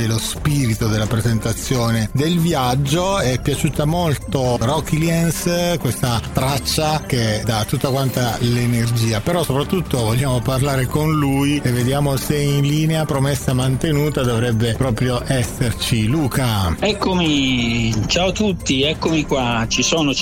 lo spirito della presentazione del viaggio. È piaciuta molto Rockyliens, questa traccia che dà tutta quanta l'energia, però soprattutto vogliamo parlare con lui e vediamo se in linea, promessa mantenuta, dovrebbe proprio esserci. Luca, eccomi, ciao a tutti, eccomi qua, ci sono,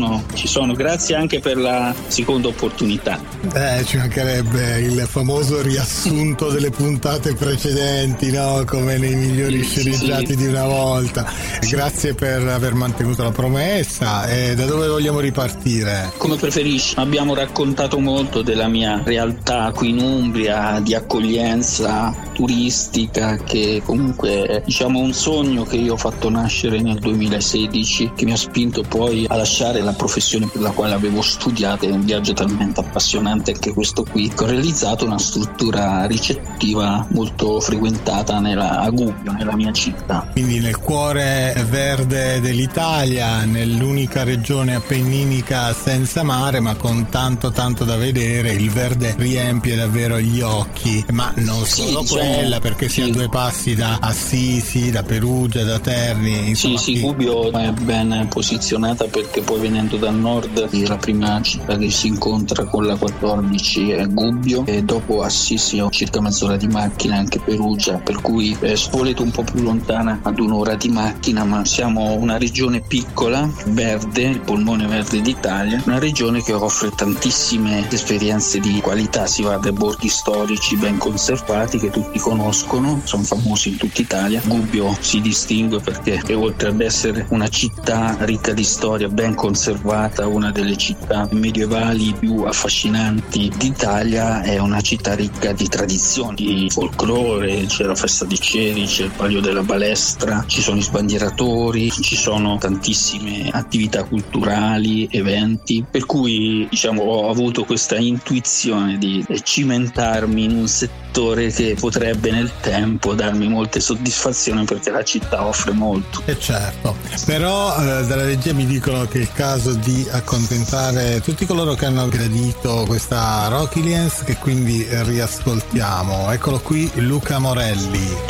grazie anche per la seconda opportunità. Ci mancherebbe il famoso riassunto delle puntate precedenti, no? Come nei migliori sceneggiati di una volta. Grazie per aver mantenuto la promessa. E da dove vogliamo ripartire? Come preferisci, abbiamo raccontato molto della mia realtà qui in Umbria, di accoglienza turistica, che comunque è, diciamo, un sogno che io ho fatto nascere nel 2016, che mi ha spinto poi a lasciare la professione per la quale avevo studiato. È un viaggio talmente appassionante anche questo qui, che ho realizzato una struttura ricettiva molto frequentata a Gubbio, nella mia città. Quindi nel cuore verde dell'Italia, nell'unica regione appenninica senza mare, ma con tanto da vedere. Il verde riempie davvero gli occhi, ma non solo quella, perché si è a 2 passi da Assisi, da Perugia, da Terni, insomma. Sì, Gubbio è ben posizionata, perché poi venendo dal nord la prima città che si incontra con la 14 è Gubbio, e dopo Assisi ho circa mezz'ora di macchina, anche Perugia, per cui Spoleto un po' più lontana, ad 1 ora di macchina, ma siamo una regione piccola, verde, il polmone verde d'Italia, una regione che offre tantissime esperienze di qualità. Si va dai borghi storici ben conservati che tutti conoscono, sono famosi in tutta Italia. Gubbio si distingue perché oltre ad essere una città ricca di storia, ben conservata, una delle città medievali più affascinanti d'Italia, è una città ricca di tradizioni, di folklore. C'è la festa dei ceri, c'è il Palio della Balestra, ci sono i sbandieratori, ci sono tantissime attività culturali, eventi, per cui diciamo ho avuto questa intuizione di cimentarmi in un settore che potrebbe nel tempo darmi molte soddisfazioni, perché la città offre molto. E certo, però dalla regia mi dicono che è il caso di accontentare tutti coloro che hanno gradito questa Rockyliens, che quindi riascoltiamo. Eccolo qui, Luca Morelli.